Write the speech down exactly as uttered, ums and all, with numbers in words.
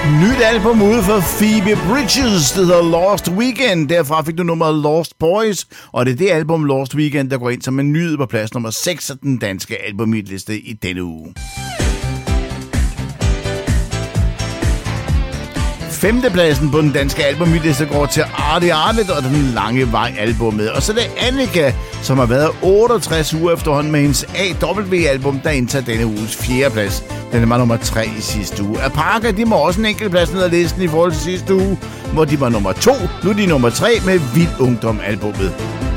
Nyt album ude for Phoebe Bridgers, det hedder Lost Weekend. Derfra fik du nummeret Lost Boys, og det er det album Lost Weekend, der går ind som en nyhed på plads nummer seks af den danske albumhitliste i denne uge. Femtepladsen på den danske albumhitliste går til Artie Arlet og Den Lange Vej albumet. Og så er det Annika, som har været otteogtres uger efterhånden med hendes A W-album, der indtager denne uges fjerdeplads. Den var nummer tre i sidste uge. Apaka, de må også en enkelt plads ned ad listen i forhold til sidste uge, hvor de var nummer to. Nu er de nummer tre med Vild Ungdom-albummet.